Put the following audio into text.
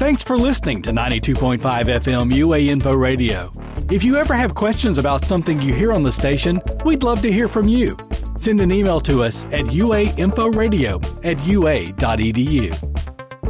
Thanks for listening to 92.5 FM UA Info Radio. If you ever have questions about something you hear on the station, we'd love to hear from you. Send an email to us at uainforadio@ua.edu.